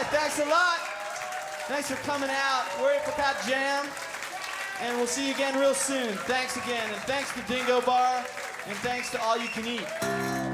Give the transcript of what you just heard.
thanks a lot. Thanks for coming out. We're at Pat Jam, and we'll see you again real soon. Thanks again, and thanks to Dingo Bar, and thanks to All You Can Eat.